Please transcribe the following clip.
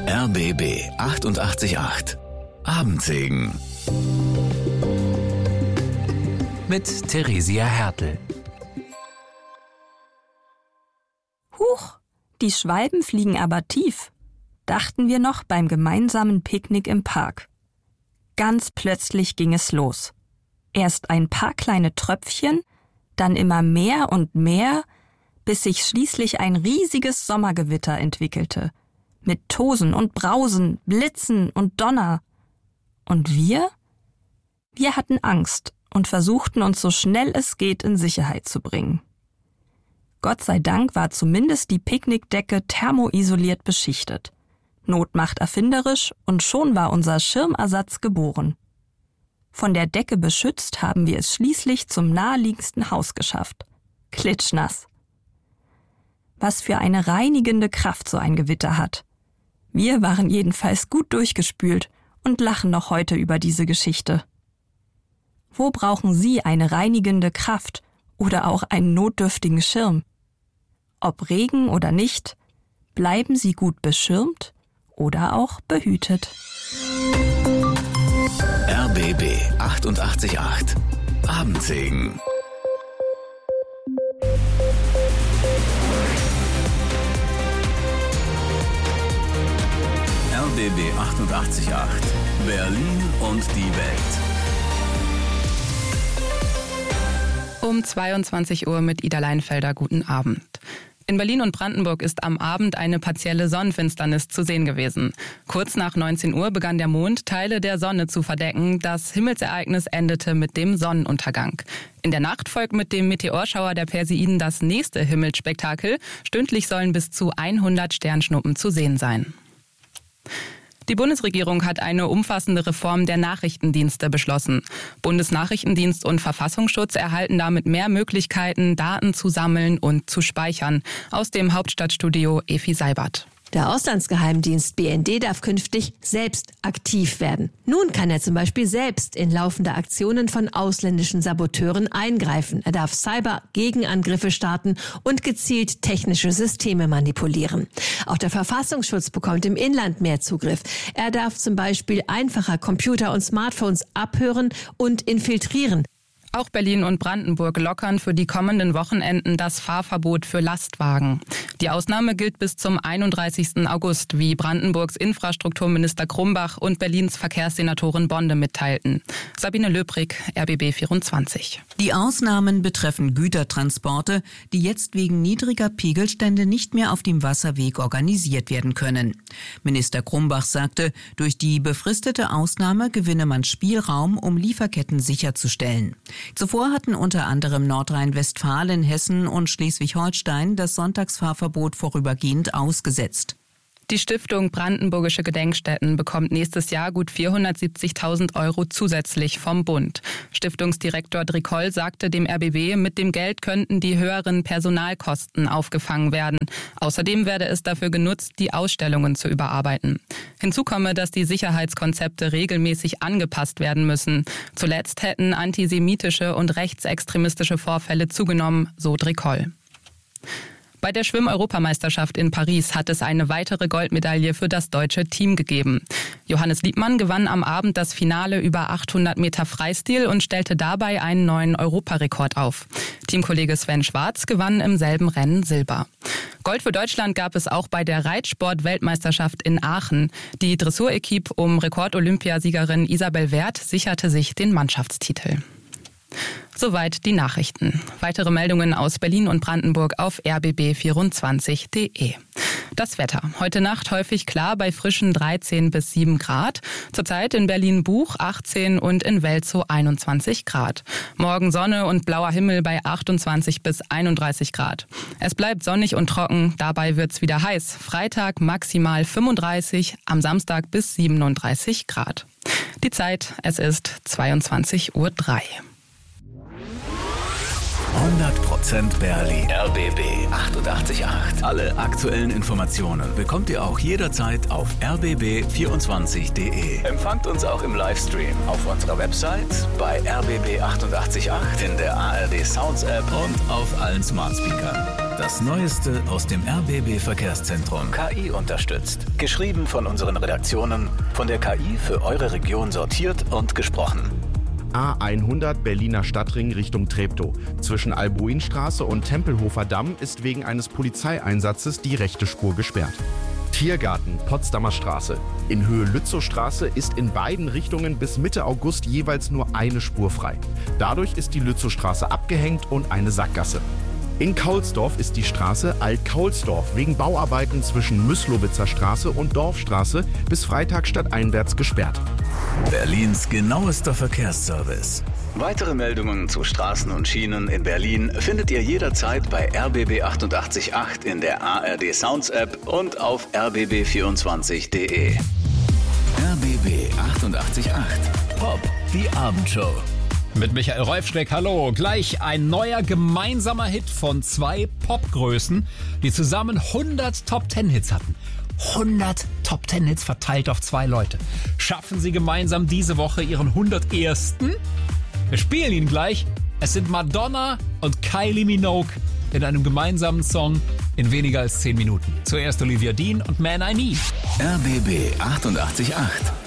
RBB 888 Abendsegen mit Theresia Hertel. Huch, die Schwalben fliegen aber tief, dachten wir noch beim gemeinsamen Picknick im Park. Ganz plötzlich ging es los. Erst ein paar kleine Tröpfchen, dann immer mehr und mehr, bis sich schließlich ein riesiges Sommergewitter entwickelte. Mit Tosen und Brausen, Blitzen und Donner. Und wir? Wir hatten Angst und versuchten uns so schnell es geht in Sicherheit zu bringen. Gott sei Dank war zumindest die Picknickdecke thermoisoliert beschichtet. Not macht erfinderisch und schon war unser Schirmersatz geboren. Von der Decke beschützt haben wir es schließlich zum naheliegendsten Haus geschafft. Klitschnass. Was für eine reinigende Kraft so ein Gewitter hat. Wir waren jedenfalls gut durchgespült und lachen noch heute über diese Geschichte. Wo brauchen Sie eine reinigende Kraft oder auch einen notdürftigen Schirm? Ob Regen oder nicht, bleiben Sie gut beschirmt oder auch behütet. RBB 888 Abendsegen. RBB 888 Berlin und die Welt. Um 22 Uhr mit Ida Leinfelder. Guten Abend. In Berlin und Brandenburg ist am Abend eine partielle Sonnenfinsternis zu sehen gewesen. Kurz nach 19 Uhr begann der Mond, Teile der Sonne zu verdecken. Das Himmelsereignis endete mit dem Sonnenuntergang. In der Nacht folgt mit dem Meteorschauer der Perseiden das nächste Himmelsspektakel. Stündlich sollen bis zu 100 Sternschnuppen zu sehen sein. Die Bundesregierung hat eine umfassende Reform der Nachrichtendienste beschlossen. Bundesnachrichtendienst und Verfassungsschutz erhalten damit mehr Möglichkeiten, Daten zu sammeln und zu speichern. Aus dem Hauptstadtstudio Efi Seibert. Der Auslandsgeheimdienst BND darf künftig selbst aktiv werden. Nun kann er zum Beispiel selbst in laufende Aktionen von ausländischen Saboteuren eingreifen. Er darf Cyber-Gegenangriffe starten und gezielt technische Systeme manipulieren. Auch der Verfassungsschutz bekommt im Inland mehr Zugriff. Er darf zum Beispiel einfacher Computer und Smartphones abhören und infiltrieren. Auch Berlin und Brandenburg lockern für die kommenden Wochenenden das Fahrverbot für Lastwagen. Die Ausnahme gilt bis zum 31. August, wie Brandenburgs Infrastrukturminister Krumbach und Berlins Verkehrssenatorin Bonde mitteilten. Sabine Löbrig, RBB 24. Die Ausnahmen betreffen Gütertransporte, die jetzt wegen niedriger Pegelstände nicht mehr auf dem Wasserweg organisiert werden können. Minister Krumbach sagte, durch die befristete Ausnahme gewinne man Spielraum, um Lieferketten sicherzustellen. Zuvor hatten unter anderem Nordrhein-Westfalen, Hessen und Schleswig-Holstein das Sonntagsfahrverbot vorübergehend ausgesetzt. Die Stiftung Brandenburgische Gedenkstätten bekommt nächstes Jahr gut 470.000 € zusätzlich vom Bund. Stiftungsdirektor Dricol sagte dem RBB, mit dem Geld könnten die höheren Personalkosten aufgefangen werden. Außerdem werde es dafür genutzt, die Ausstellungen zu überarbeiten. Hinzu komme, dass die Sicherheitskonzepte regelmäßig angepasst werden müssen. Zuletzt hätten antisemitische und rechtsextremistische Vorfälle zugenommen, so Dricol. Bei der Schwimm-Europameisterschaft in Paris hat es eine weitere Goldmedaille für das deutsche Team gegeben. Johannes Liebmann gewann am Abend das Finale über 800 Meter Freistil und stellte dabei einen neuen Europarekord auf. Teamkollege Sven Schwarz gewann im selben Rennen Silber. Gold für Deutschland gab es auch bei der Reitsport-Weltmeisterschaft in Aachen. Die Dressurequipe um Rekord-Olympiasiegerin Isabel Werth sicherte sich den Mannschaftstitel. Soweit die Nachrichten. Weitere Meldungen aus Berlin und Brandenburg auf rbb24.de. Das Wetter. Heute Nacht häufig klar bei frischen 13 bis 7 Grad. Zurzeit in Berlin-Buch 18 und in Welzow 21 Grad. Morgen Sonne und blauer Himmel bei 28 bis 31 Grad. Es bleibt sonnig und trocken, dabei wird's wieder heiß. Freitag maximal 35, am Samstag bis 37 Grad. Die Zeit, es ist 22:03 Uhr. 100% Berlin. RBB 888. Alle aktuellen Informationen bekommt ihr auch jederzeit auf rbb24.de. Empfangt uns auch im Livestream auf unserer Website, bei RBB 888, in der ARD Sounds App und auf allen Smart Speakern. Das Neueste aus dem RBB Verkehrszentrum. KI unterstützt. Geschrieben von unseren Redaktionen, von der KI für eure Region sortiert und gesprochen. A100 Berliner Stadtring Richtung Treptow. Zwischen Albuinstraße und Tempelhofer Damm ist wegen eines Polizeieinsatzes die rechte Spur gesperrt. Tiergarten, Potsdamer Straße. In Höhe Lützowstraße ist in beiden Richtungen bis Mitte August jeweils nur eine Spur frei. Dadurch ist die Lützowstraße abgehängt und eine Sackgasse. In Kaulsdorf ist die Straße Alt-Kaulsdorf wegen Bauarbeiten zwischen Myslowitzer Straße und Dorfstraße bis Freitag stadteinwärts gesperrt. Berlins genauester Verkehrsservice. Weitere Meldungen zu Straßen und Schienen in Berlin findet ihr jederzeit bei RBB 888 in der ARD Sounds App und auf rbb24.de. RBB 888 Pop, die Abendshow. Mit Michael Reufschreck, hallo. Gleich ein neuer gemeinsamer Hit von zwei Popgrößen, die zusammen 100 Top-10-Hits hatten. 100 Top-10-Hits verteilt auf 2 Leute. Schaffen sie gemeinsam diese Woche ihren 101. Wir spielen ihn gleich. Es sind Madonna und Kylie Minogue in einem gemeinsamen Song in weniger als 10 Minuten. Zuerst Olivia Dean und Man I Need. RBB 888.